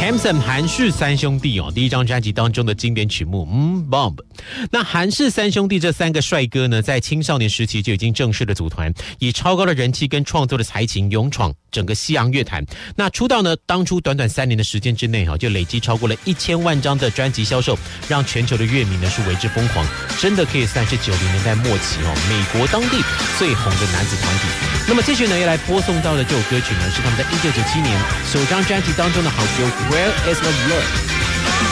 Handsome 韩氏三兄弟哦，第一张专辑当中的经典曲目Bomb。那韩氏三兄弟这三个帅哥呢，在青少年时期就已经正式的组团，以超高的人气跟创作的才情勇闯整个西洋乐坛。那出道呢，当初短短3年的时间之内就累积超过了1000万张的专辑销售，让全球的乐迷呢是为之疯狂，真的可以算是90年代末期美国当地最红的男子团体。那么接续呢要来播送到的这首歌曲呢，是他们在1997年首张专辑当中的好歌《Where Is the Love》。